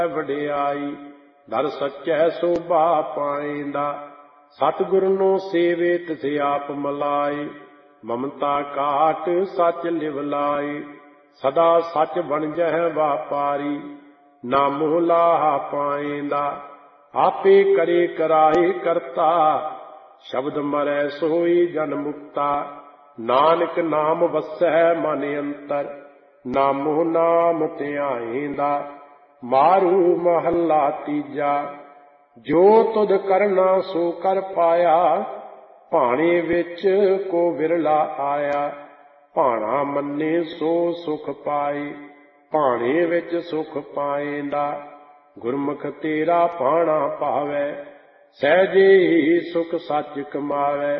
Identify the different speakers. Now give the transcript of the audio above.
Speaker 1: ਵਡਿਆਈ ਦਰ ਸੱਚੈ ਸੋਭਾ ਪਾਏਂਦਾ। ਸਤਿਗੁਰ ਨੂੰ ਸੇਵੇ ਤਿਸ ਆਪ ਮਲਾਏ ਮਮਤਾ ਕਾਟ ਸੱਚ ਲਿਵ ਲਾਏ। ਸਦਾ ਸੱਚ ਬਣਜਹਿ ਵਾਪਾਰੀ ਨਾ ਮੋਹ ਲਾਹਾ ਪਾਏਂਦਾ। ਆਪੇ ਕਰੇ ਕਰਾਏ ਕਰਤਾ ਸ਼ਬਦ ਮਰੈ ਸੋਈ ਜਨ ਮੁਕਤਾ। ਨਾਨਕ ਨਾਮ ਵਸੈ ਮਨ ਅੰਤਰ ਨਾ ਮੋਹ ਨਾਮ ਧਿਆਏਂਦਾ। ਮਾਰੂ ਮਹੱਲਾ ਤੀਜਾ। ਜੋ ਤੁਧ ਕਰਨਾ ਸੋ ਕਰ ਪਾਇਆ ਭਾਣੇ ਵਿੱਚ ਕੋ ਵਿਰਲਾ ਆਇਆ। ਭਾਣਾ ਮੰਨੇ ਸੋ ਸੁਖ ਪਾਏ ਭਾਣੇ ਵਿੱਚ ਸੁਖ ਪਾਏਂਦਾ। ਗੁਰਮੁਖ ਤੇਰਾ ਭਾਣਾ ਭਾਵੈ ਸਹਿਜੇ ਹੀ ਸੁਖ ਸੱਚ ਕਮਾਵੈ।